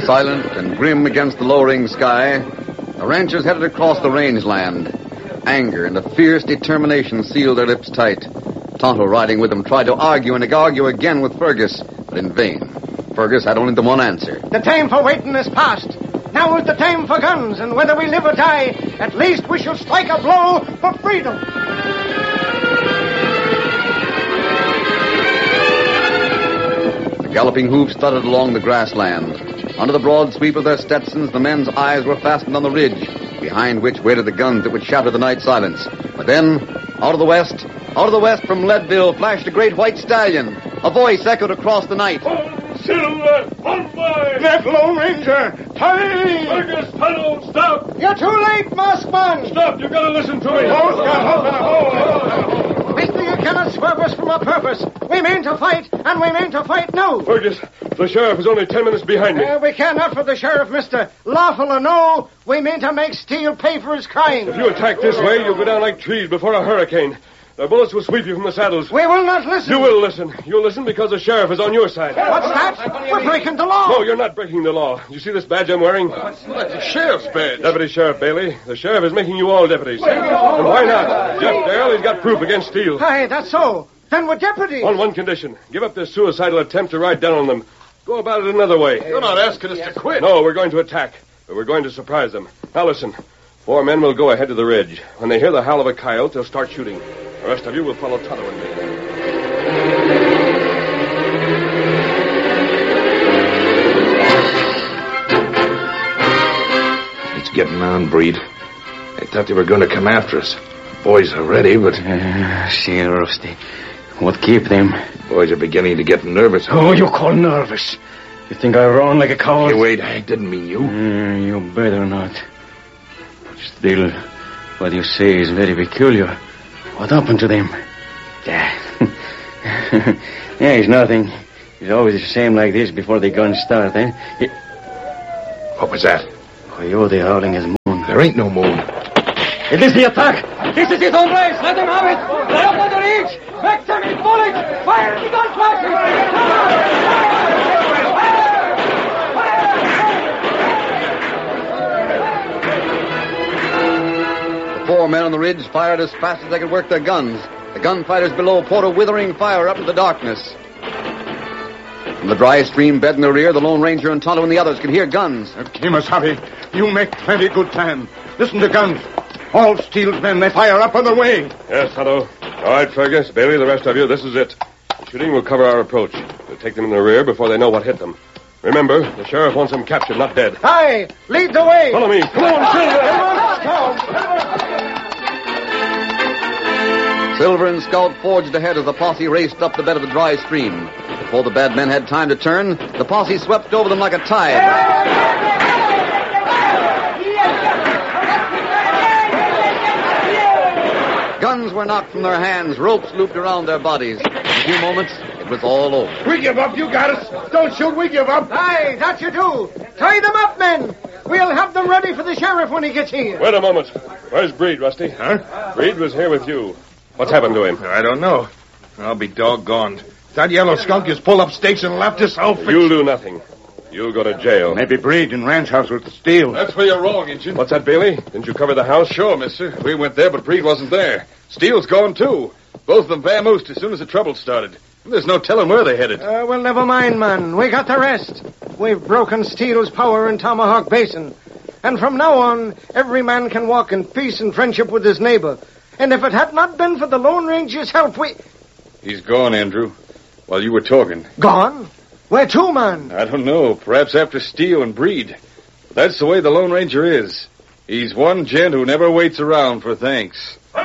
Silent and grim against the lowering sky, the ranchers headed across the rangeland. Anger and a fierce determination sealed their lips tight. Tonto, riding with them, tried to argue and argue again with Fergus, but in vain. Fergus had only the one answer. The time for waiting is past. Now is the time for guns, and whether we live or die, at least we shall strike a blow for freedom. The galloping hoofs thudded along the grassland. Under the broad sweep of their Stetsons, the men's eyes were fastened on the ridge, behind which waited the guns that would shatter the night silence. But then, out of the west from Leadville flashed a great white stallion. A voice echoed across the night. Oh, Silver, on by! That Lone Ranger! Time! Fergus, Tonto, stop! You're too late, Maskman! Stop, you've got to listen to me. Mister, you cannot swerve us from our purpose. We mean to fight, and we mean to fight now. Fergus, the sheriff is only 10 minutes behind me. We care not for the sheriff, mister. Lawful or no, we mean to make Steele pay for his crime. If you attack this way, you'll go down like trees before a hurricane. Their bullets will sweep you from the saddles. We will not listen. You will listen. You'll listen because the sheriff is on your side. What's that? We're breaking the law. No, you're not breaking the law. You see this badge I'm wearing? That's the sheriff's badge. Deputy Sheriff Bailey. The sheriff is making you all deputies. And why not? Jeff Darrell, he's got proof against Steele. Aye, that's so. Then we're deputies. On one condition. Give up this suicidal attempt to ride down on them. Go about it another way. You're not asking us to quit. No, we're going to attack. But we're going to surprise them. Now listen. 4 men will go ahead to the ridge. When they hear the howl of a coyote, they'll start shooting. The rest of you will follow Tonto and me. It's getting on, Breed. I thought they were going to come after us. Boys are ready, but... See, Rusty. What keep them? Boys are beginning to get nervous. Oh, you call nervous? You think I run like a coward? Hey, wait, I didn't mean you. You better not. Still, what you say is very peculiar. What happened to them? Yeah, it's nothing. It's always the same like this before the guns start, eh? What was that? Coyote howling as moon. There ain't no moon. It is the attack! This is it, hombres! Let them have it! Lay up on the ridge! Make them eat bullets! Fire the gun flashes! The 4 men on the ridge fired as fast as they could work their guns. The gunfighters below poured a withering fire up into the darkness. From the dry stream bed in the rear, the Lone Ranger and Tonto and the others could hear guns. Kemosabe, you make plenty good time. Listen to guns. All Steele's men, they fire up on the way. Yes, Tonto. All right, Fergus, Bailey, the rest of you, this is it. The shooting will cover our approach. We'll take them in the rear before they know what hit them. Remember, the sheriff wants them captured, not dead. Aye, lead the way. Follow me. Come on, Silver and Scout forged ahead as the posse raced up the bed of the dry stream. Before the bad men had time to turn, the posse swept over them like a tide. Guns were knocked from their hands, ropes looped around their bodies. In a few moments, it was all over. We give up, you got us. Don't shoot, we give up. Aye, that you do. Tie them up, men. We'll have them ready for the sheriff when he gets here. Wait a moment. Where's Breed, Rusty? Huh? Breed was here with you. What's happened to him? I don't know. I'll be doggone. That yellow skunk has pulled up stakes and left us all fixed. You'll do nothing. You'll go to jail. Maybe Breed in ranch house with the steel. That's where you're wrong, Injun. What's that, Bailey? Didn't you cover the house? Sure, mister. We went there, but Breed wasn't there. Steele's gone, too. Both of them vamoosed as soon as the trouble started. There's no telling where they headed. Well, never mind, man. We got the rest. We've broken Steele's power in Tomahawk Basin. And from now on, every man can walk in peace and friendship with his neighbor. And if it had not been for the Lone Ranger's help, we... He's gone, Andrew. While you were talking. Gone? Where to, man? I don't know. Perhaps after Steele and Breed. That's the way the Lone Ranger is. He's one gent who never waits around for thanks.